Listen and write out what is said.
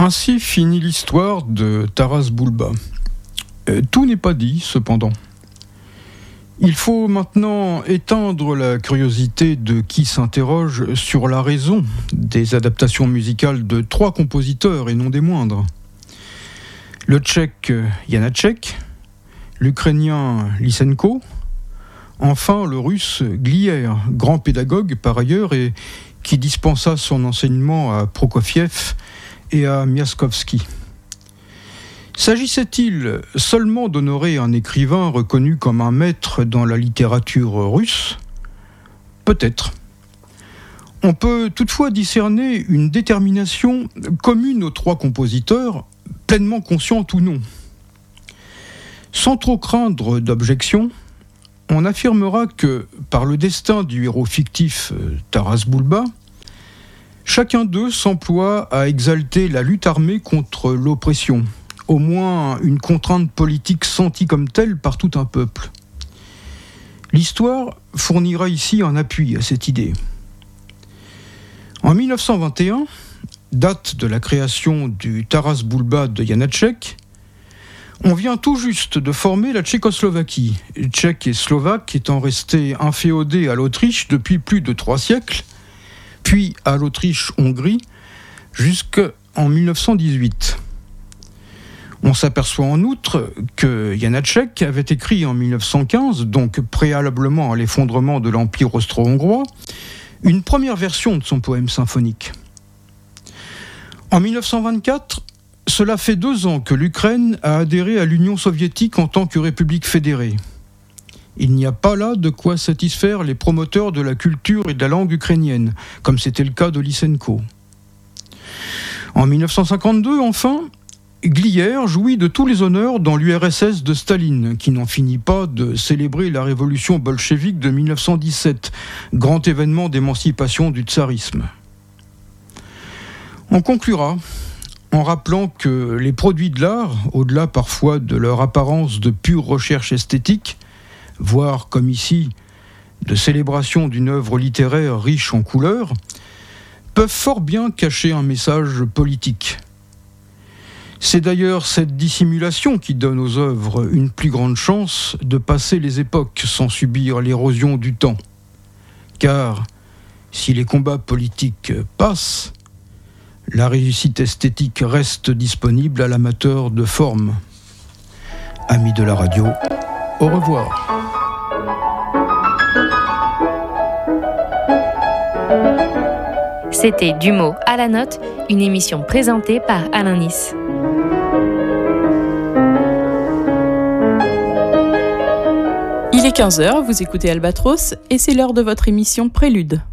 Ainsi finit l'histoire de Taras Bulba. Tout n'est pas dit, cependant. Il faut maintenant éteindre la curiosité de qui s'interroge sur la raison des adaptations musicales de 3 compositeurs et non des moindres. Le Tchèque Janáček, l'Ukrainien Lysenko, enfin le Russe Glier, grand pédagogue par ailleurs et qui dispensa son enseignement à Prokofiev et à Miaskovski. S'agissait-il seulement d'honorer un écrivain reconnu comme un maître dans la littérature russe ? Peut-être. On peut toutefois discerner une détermination commune aux 3 compositeurs, pleinement consciente ou non. Sans trop craindre d'objection, on affirmera que, par le destin du héros fictif Taras Bulba, chacun d'eux s'emploie à exalter la lutte armée contre l'oppression, au moins une contrainte politique sentie comme telle par tout un peuple. L'histoire fournira ici un appui à cette idée. En 1921, date de la création du Taras Bulba de Janáček, on vient tout juste de former la Tchécoslovaquie, Tchèques et Slovaques étant restés inféodés à l'Autriche depuis plus de 3 siècles, puis à l'Autriche-Hongrie jusqu'en 1918. On s'aperçoit en outre que Janáček avait écrit en 1915, donc préalablement à l'effondrement de l'Empire austro-hongrois, une première version de son poème symphonique. En 1924, cela fait 2 ans que l'Ukraine a adhéré à l'Union soviétique en tant que république fédérée. Il n'y a pas là de quoi satisfaire les promoteurs de la culture et de la langue ukrainienne, comme c'était le cas de Lysenko. En 1952, enfin, Glier jouit de tous les honneurs dans l'URSS de Staline, qui n'en finit pas de célébrer la révolution bolchevique de 1917, grand événement d'émancipation du tsarisme. On conclura en rappelant que les produits de l'art, au-delà parfois de leur apparence de pure recherche esthétique, voire comme ici, de célébration d'une œuvre littéraire riche en couleurs, peuvent fort bien cacher un message politique. C'est d'ailleurs cette dissimulation qui donne aux œuvres une plus grande chance de passer les époques sans subir l'érosion du temps. Car si les combats politiques passent, la réussite esthétique reste disponible à l'amateur de forme. Amis de la radio, au revoir. C'était Du mot à la note, une émission présentée par Alain Nice. Il est 15h, vous écoutez Albatros et c'est l'heure de votre émission Prélude.